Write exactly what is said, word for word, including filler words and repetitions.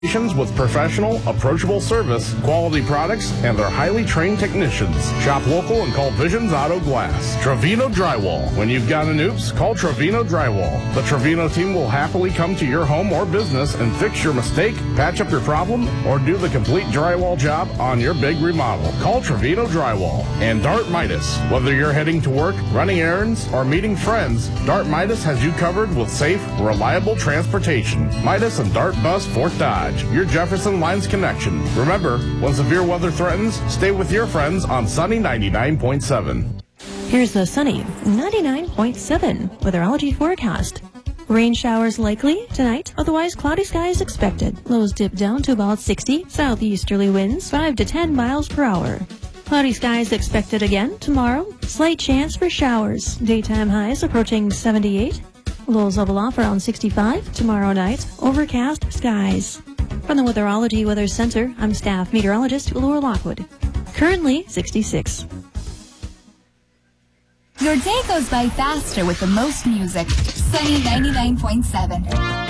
With professional, approachable service, quality products, and their highly trained technicians. Shop local and call Visions Auto Glass. Trevino Drywall. When you've got an oops, call Trevino Drywall. The Trevino team will happily come to your home or business and fix your mistake, patch up your problem, or do the complete drywall job on your big remodel. Call Trevino Drywall. And Dart Midas. Whether you're heading to work, running errands, or meeting friends, Dart Midas has you covered with safe, reliable transportation. Midas and Dart Bus Fort Dodge. Your Jefferson Lines connection. Remember, when severe weather threatens, stay with your friends on Sunny ninety-nine point seven. Here's the Sunny ninety-nine point seven weatherology forecast. Rain showers likely tonight, otherwise cloudy skies expected. Lows dip down to about sixty, southeasterly winds five to ten miles per hour. Cloudy skies expected again tomorrow. Slight chance for showers. Daytime highs approaching seventy-eight. Lows level off around sixty-five tomorrow night. Overcast skies. From the Weatherology Weather Center, I'm staff meteorologist Laura Lockwood. Currently sixty-six. Your day goes by faster with the most music. Sunny ninety-nine point seven.